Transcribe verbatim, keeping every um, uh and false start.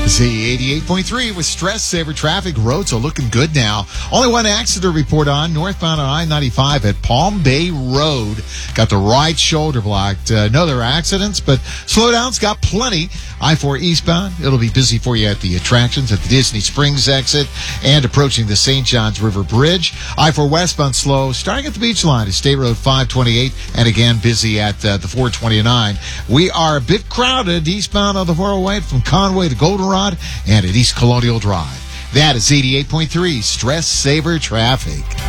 Z eighty-eight point three with Stress Saver traffic. Roads are looking good now. Only one accident report on northbound on I ninety-five at Palm Bay Road. Got the right shoulder blocked. Uh, no other accidents, but slowdowns got plenty. I four eastbound, it'll be busy for you at the attractions at the Disney Springs exit and approaching the Saint Johns River Bridge. I four westbound slow, starting at the beach line at State Road five twenty-eight, and again busy at uh, the four twenty-nine. We are a bit crowded eastbound on the four oh eight from Conway to Goldenrod and at East Colonial Drive. That is eighty-eight point three Stress Saver Traffic.